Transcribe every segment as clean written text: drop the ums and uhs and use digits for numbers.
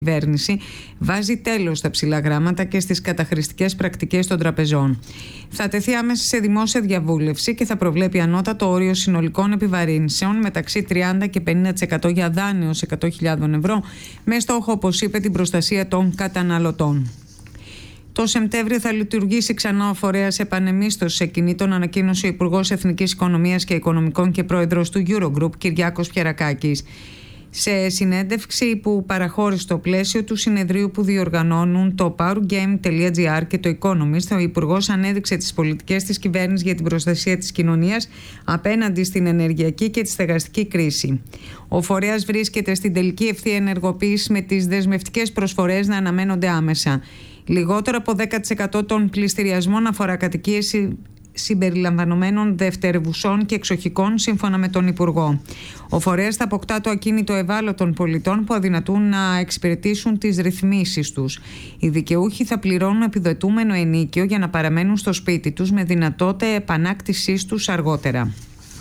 κυβέρνηση βάζει τέλος στα ψηλά γράμματα και στις καταχρηστικές πρακτικές των τραπεζών. Θα τεθεί άμεσα σε δημόσια διαβούλευση και θα προβλέπει ανώτατο όριο συνολικών επιβαρύνσεων μεταξύ 30% και 50% για δάνειο ως 100.000 ευρώ, με στόχο, όπως είπε, την προστασία των καταναλωτών. Το Σεπτέμβριο θα λειτουργήσει ξανά ο φορέας επανεμίσθωσης ακινήτων, ανακοίνωσε ο Υπουργός Εθνικής Οικονομίας και Οικονομικών και Πρόεδρος του Eurogroup, Κυριάκος Πιερακάκης. Σε συνέντευξη που παραχώρησε στο πλαίσιο του συνεδρίου που διοργανώνουν το powergame.gr και το Economist, ο Υπουργός ανέδειξε τις πολιτικές της κυβέρνησης για την προστασία της κοινωνίας απέναντι στην ενεργειακή και τη στεγαστική κρίση. Ο φορέας βρίσκεται στην τελική ευθεία ενεργοποίηση, με τις δεσμευτικές προσφορές να αναμένονται άμεσα. Λιγότερο από 10% των πληστηριασμών αφορά κατοικίες συμπεριλαμβανομένων δευτερευουσών και εξοχικών, σύμφωνα με τον Υπουργό. Ο φορέας θα αποκτά το ακίνητο ευάλωτων πολιτών που αδυνατούν να εξυπηρετήσουν τις ρυθμίσεις τους. Οι δικαιούχοι θα πληρώνουν επιδοτούμενο ενίκιο για να παραμένουν στο σπίτι τους, με δυνατότητα επανάκτησής τους αργότερα.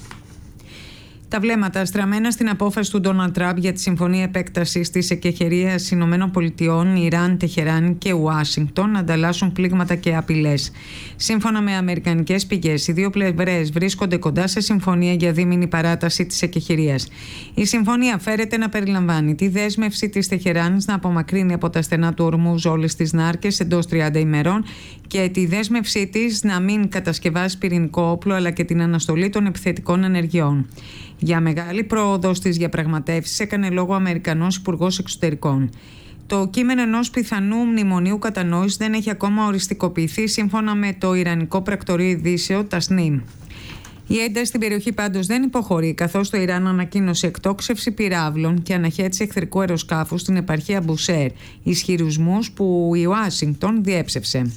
Τα βλέμματα στραμμένα στην απόφαση του Ντόναλντ Τραμπ για τη συμφωνία επέκτασης της εκεχηρίας ΗΠΑ, Ιράν, Τεχεράνη και Ουάσιγκτον να ανταλλάσσουν πλήγματα και απειλές. Σύμφωνα με αμερικανικές πηγές, οι δύο πλευρές βρίσκονται κοντά σε συμφωνία για δίμηνη παράταση της εκεχηρίας. Η συμφωνία φέρεται να περιλαμβάνει τη δέσμευση της Τεχεράνης να απομακρύνει από τα στενά του Ορμούζ όλες τις νάρκες εντός 30 ημερών και τη δέσμευσή της να μην κατασκευάσει πυρηνικό όπλο, αλλά και την αναστολή των επιθετικών ενεργειών. Για μεγάλη πρόοδο στις διαπραγματεύσεις έκανε λόγο ο Αμερικανός Υπουργός Εξωτερικών. Το κείμενο ενός πιθανού μνημονίου κατανόησης δεν έχει ακόμα οριστικοποιηθεί, σύμφωνα με το Ιρανικό Πρακτορείο Ειδήσεων Τασνίμ. Η ένταση στην περιοχή πάντως δεν υποχωρεί, καθώς το Ιράν ανακοίνωσε εκτόξευση πυράβλων και αναχέτηση εχθρικού αεροσκάφου στην επαρχία Μπουσέρ, ισχυρισμούς που η Ουάσιγκτον διέψευσε.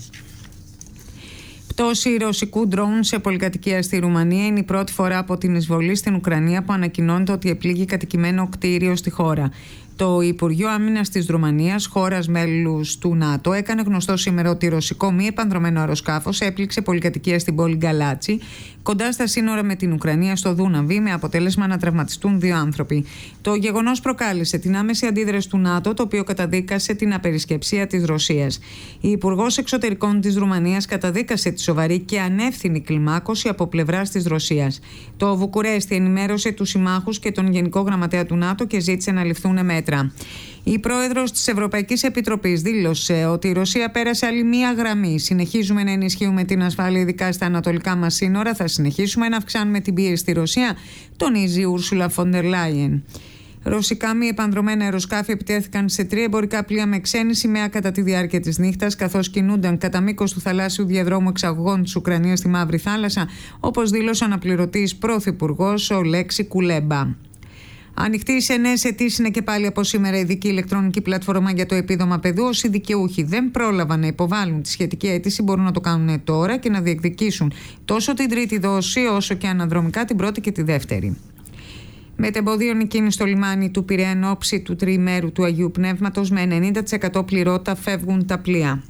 Πτώση ρωσικού ντρόουν σε πολυκατοικία στη Ρουμανία είναι η πρώτη φορά από την εισβολή στην Ουκρανία που ανακοινώνεται ότι επλήγει κατοικημένο κτίριο στη χώρα. Το Υπουργείο Άμυνας της Ρουμανίας, χώρας μέλους του ΝΑΤΟ, έκανε γνωστό σήμερα ότι ρωσικό μη επανδρωμένο αεροσκάφος έπληξε πολυκατοικία στην πόλη Γκαλάτσι, κοντά στα σύνορα με την Ουκρανία, στο Δούναβι, με αποτέλεσμα να τραυματιστούν 2 άνθρωποι. Το γεγονός προκάλεσε την άμεση αντίδραση του ΝΑΤΟ, το οποίο καταδίκασε την απερισκεψία της Ρωσίας. Η Υπουργός Εξωτερικών της Ρουμανίας καταδίκασε τη σοβαρή και ανεύθυνη κλιμάκωση από πλευράς της Ρωσίας. Το Βουκουρέστι ενημέρωσε τους συμμάχους και τον Γενικό Γραμματέα του ΝΑΤΟ και ζήτησε να ληφθούν μέτρα. Η πρόεδρος της Ευρωπαϊκής Επιτροπής δήλωσε ότι η Ρωσία πέρασε άλλη μία γραμμή. Συνεχίζουμε να ενισχύουμε την ασφάλεια, ειδικά στα ανατολικά μας σύνορα. Θα συνεχίσουμε να αυξάνουμε την πίεση στη Ρωσία, τονίζει η Ούρσουλα Φοντερ Λάιεν. Ρωσικά μη επανδρωμένα αεροσκάφη επιτέθηκαν σε 3 εμπορικά πλοία με ξένη σημαία κατά τη διάρκεια της νύχτας, καθώς κινούνταν κατά μήκος του θαλάσσιου διαδρόμου εξαγωγών της Ουκρανίας στη Μαύρη Θάλασσα, όπως δήλωσε ο αναπληρωτής πρωθυπουργός ο Λέξη Κουλέμπα. Ανοιχτή σε νέες αιτήσεις είναι και πάλι από σήμερα η ειδική ηλεκτρονική πλατφόρμα για το επίδομα παιδού. Όσοι δικαιούχοι δεν πρόλαβαν να υποβάλουν τη σχετική αίτηση μπορούν να το κάνουν τώρα και να διεκδικήσουν τόσο την τρίτη δόση όσο και αναδρομικά την πρώτη και τη δεύτερη. Μετεμποδίων η κίνηση στο λιμάνι του Πειραιά εν ώψη του τριημέρου του Αγίου Πνεύματος, με 90% πληρότητα φεύγουν τα πλοία.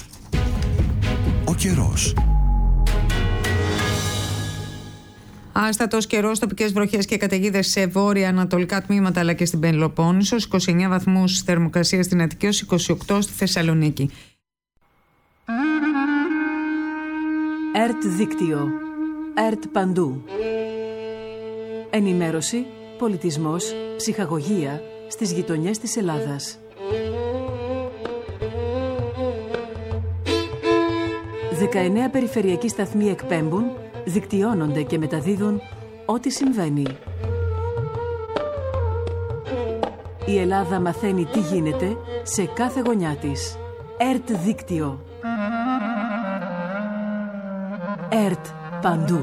Ο καιρός. Άστατος καιρός, τοπικές βροχές και καταιγίδες σε βόρεια-ανατολικά τμήματα αλλά και στην Πελοπόννησο. 29 βαθμούς θερμοκρασία στην Αττική, 28 στη Θεσσαλονίκη. ΕΡΤ δίκτυο. ΕΡΤ παντού. Ενημέρωση, πολιτισμός, ψυχαγωγία στις γειτονιές της Ελλάδας. 19 περιφερειακοί σταθμοί εκπέμπουν, δικτυώνονται και μεταδίδουν ό,τι συμβαίνει. Η Ελλάδα μαθαίνει τι γίνεται σε κάθε γωνιά της. ΕΡΤ δίκτυο. ΕΡΤ παντού.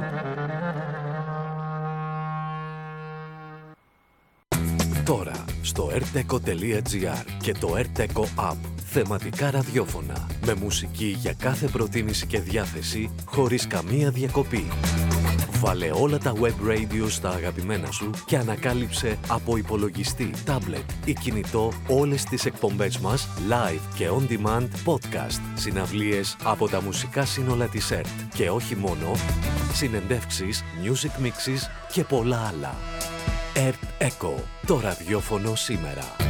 Τώρα στο rteco.gr και το rteco app. Θεματικά ραδιόφωνα με μουσική για κάθε προτίμηση και διάθεση, χωρίς καμία διακοπή. Βάλε όλα τα web radio στα αγαπημένα σου και ανακάλυψε από υπολογιστή, tablet ή κινητό όλες τις εκπομπές μας live και on demand podcast, συναυλίες από τα μουσικά σύνολα της ΕΡΤ και όχι μόνο, συνεντεύξεις, music mixes και πολλά άλλα. ΕΡΤ Eco, το ραδιόφωνο σήμερα.